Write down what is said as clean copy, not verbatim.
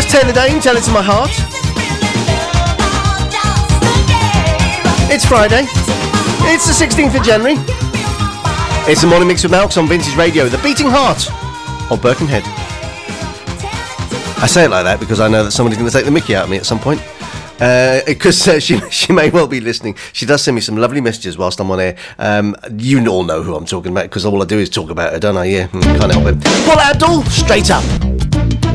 was Taylor Dane, Tell It To My Heart. It's Friday. It's the 16th of January. It's the Morning Mix with Malks on Vintage Radio, the beating heart of Birkenhead. I say it like that because I know that somebody's going to take the mickey out of me at some point. Because she may well be listening. She does send me some lovely messages whilst I'm on air. You all know who I'm talking about because all I do is talk about her, don't I? Yeah, can't help it. Paula Abdul, straight up.